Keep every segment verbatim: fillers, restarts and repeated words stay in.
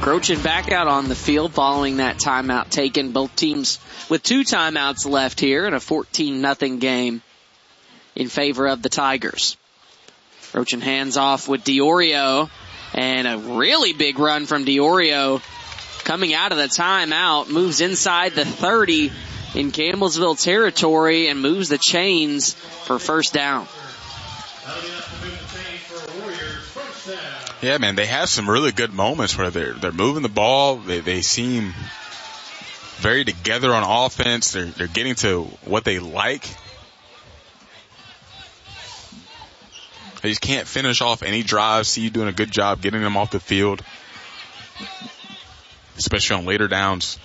Rochin back out on the field following that timeout taken. Both teams with two timeouts left here in a fourteen nothing game in favor of the Tigers. Rochin hands off with Diorio, and a really big run from Diorio coming out of the timeout, moves inside the thirty in Campbellsville territory and moves the chains for first down. Yeah, man, they have some really good moments where they're they're moving the ball. They they seem very together on offense. They're they're getting to what they like. They just can't finish off any drives. See you doing a good job getting them off the field, especially on later downs.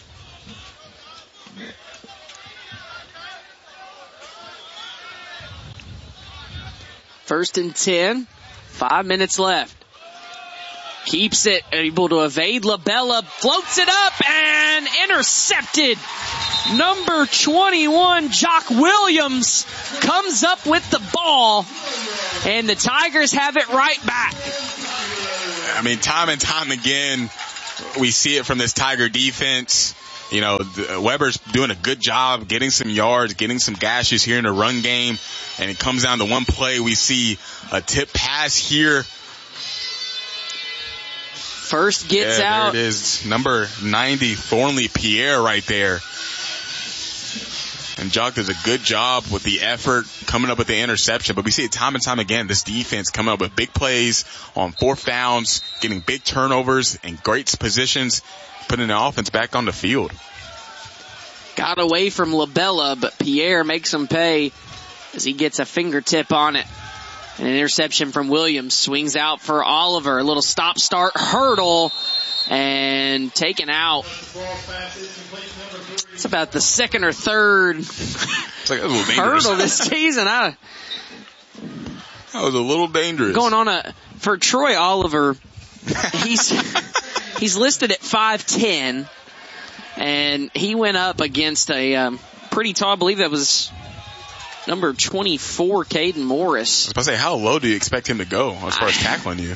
First and ten, five minutes left. Keeps it, able to evade LaBella, floats it up and intercepted. Number twenty-one, Jock Williams, comes up with the ball, and the Tigers have it right back. I mean, time and time again, we see it from this Tiger defense. You know, the, Weber's doing a good job getting some yards, getting some gashes here in the run game, and it comes down to one play. We see a tip pass here. First gets yeah, out. There it is. Number ninety, Thornley Pierre right there. And Jock does a good job with the effort coming up with the interception. But we see it time and time again, this defense coming up with big plays on fourth downs, getting big turnovers and great positions, putting the offense back on the field. Got away from LaBella, but Pierre makes him pay as he gets a fingertip on it. An interception from Williams, swings out for Oliver. A little stop-start hurdle and taken out. It's about the second or third it's like, that hurdle this season. I, that was a little dangerous. Going on a for Troy Oliver, he's he's listed at five ten, and he went up against a um, pretty tall. I believe that was number twenty-four, Caden Morris. I was about to say, how low do you expect him to go as far as tackling you?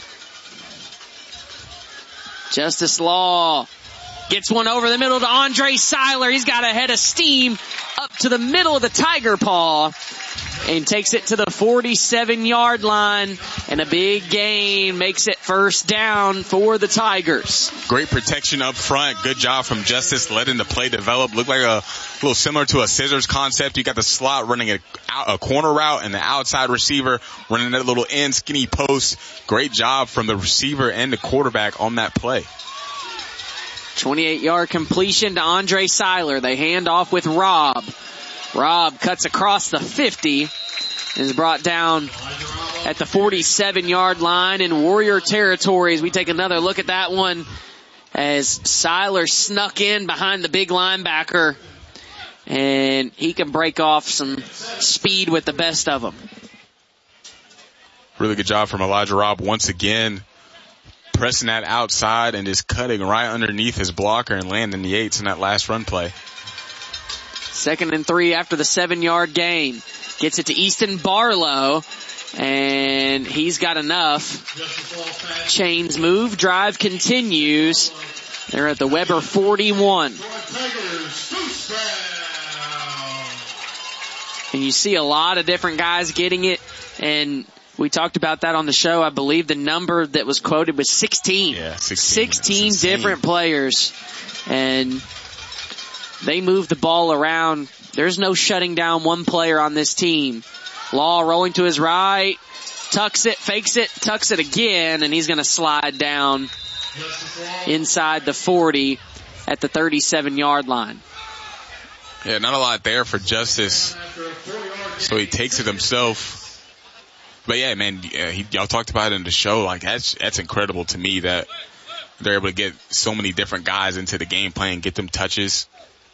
Justice Law gets one over the middle to Andre Seiler. He's got a head of steam up to the middle of the Tiger paw and takes it to the forty-seven yard line, and a big gain makes it first down for the Tigers. Great protection up front. Good job from Justice letting the play develop. Looked like a little similar to a scissors concept. You got the slot running a, a corner route and the outside receiver running that little end skinny post. Great job from the receiver and the quarterback on that play. twenty-eight yard completion to Andre Seiler. They hand off with Robb. Robb cuts across the fifty and is brought down at the forty-seven yard line in Warrior territory as we take another look at that one as Seiler snuck in behind the big linebacker, and he can break off some speed with the best of them. Really good job from Elijah Robb once again, pressing that outside and just cutting right underneath his blocker and landing the eights in that last run play. Second and three after the seven yard gain. Gets it to Easton Barlow, and he's got enough. Chains move, drive continues. They're at the Weber forty-one. And you see a lot of different guys getting it, and we talked about that on the show. I believe the number that was quoted was sixteen. Yeah, sixteen. sixteen different players. And they move the ball around. There's no shutting down one player on this team. Law rolling to his right. Tucks it, fakes it, tucks it again, and he's going to slide down inside the forty at the thirty-seven yard line. Yeah, not a lot there for Justice. So he takes it himself. But yeah, man, uh, he, y'all talked about it in the show. Like, that's, that's incredible to me that they're able to get so many different guys into the game plan, get them touches.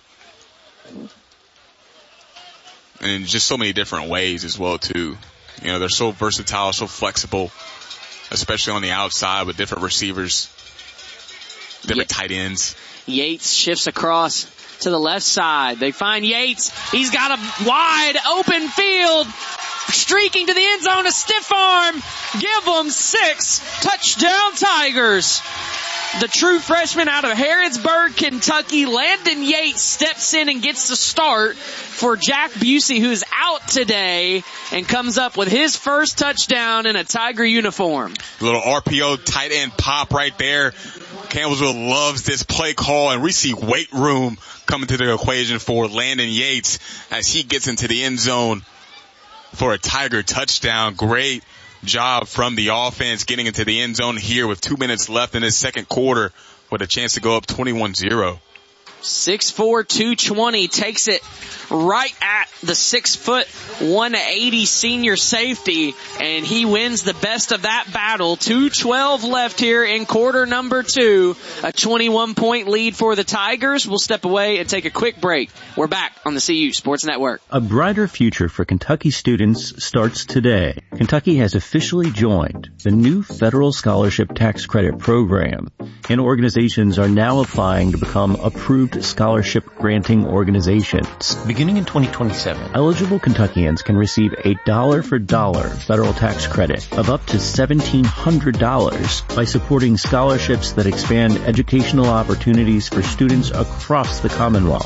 And in just so many different ways as well, too. You know, they're so versatile, so flexible, especially on the outside with different receivers, different Ye- tight ends. Yates shifts across to the left side. They find Yates. He's got a wide open field. Streaking to the end zone, a stiff arm. Give them six. Touchdown Tigers. The true freshman out of Harrodsburg, Kentucky, Landon Yates, steps in and gets the start for Jack Busey, who's out today, and comes up with his first touchdown in a Tiger uniform. A little R P O tight end pop right there. Campbellsville loves this play call, and we see weight room coming to the equation for Landon Yates as he gets into the end zone for a Tiger touchdown. Great job from the offense getting into the end zone here with two minutes left in this second quarter with a chance to go up twenty-one zero. six four, two twenty takes it right at the six foot, one eighty senior safety, and he wins the best of that battle. two twelve left here in quarter number two. A twenty-one point lead for the Tigers. We'll step away and take a quick break. We're back on the C U Sports Network. A brighter future for Kentucky students starts today. Kentucky has officially joined the new federal scholarship tax credit program, and organizations are now applying to become approved scholarship granting organizations. Beginning in twenty twenty-seven, eligible Kentuckians can receive a dollar for dollar federal tax credit of up to seventeen hundred dollars by supporting scholarships that expand educational opportunities for students across the Commonwealth.